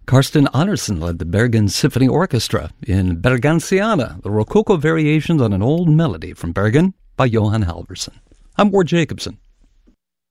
Karsten Andersen led the Bergen Symphony Orchestra in Bergensiana, the Rococo variations on an old melody from Bergen by Johan Halvorsen. I'm Ward Jacobson.